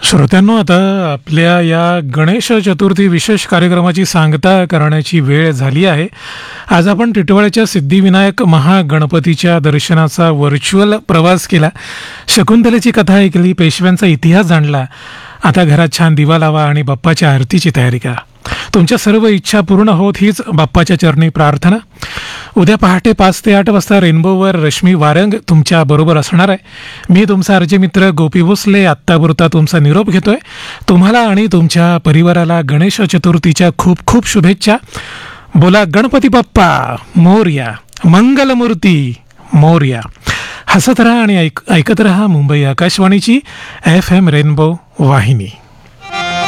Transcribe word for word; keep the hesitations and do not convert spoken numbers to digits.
श्रोत्यांनो, आता आपल्या या गणेश चतुर्थी विशेष कार्यक्रमाची सांगता करण्याची वेळ झाली आहे. आज आपण टिटवाळ्याच्या सिद्धिविनायक महागणपतीच्या दर्शनाचा व्हर्च्युअल प्रवास केला, शकुंतलेची कथा ऐकली, पेशव्यांचा इतिहास जाणला. आता घरात छान दिवा लावा आणि बाप्पाच्या आरतीची तयारी करा. तुमच्या सर्व इच्छा पूर्ण होत हीच बाप्पाच्या चरणी प्रार्थना. उद्या पहाटे पाच ते आठ वाजता रेनबोवर रश्मी वारंग तुमच्या बरोबर असणार आहे. मी तुमचा अर्जे मित्र गोपी भोसले आत्तापुरता तुमचा निरोप घेतोय. तुम्हाला आणि तुमच्या परिवाराला गणेश चतुर्थीच्या खूप खूप शुभेच्छा. बोला गणपती बाप्पा मोरया, मंगलमूर्ती मोरया. हसत राहा आणि ऐक ऐकत राहा मुंबई आकाशवाणीची एफ एम रेनबो वाहिनी.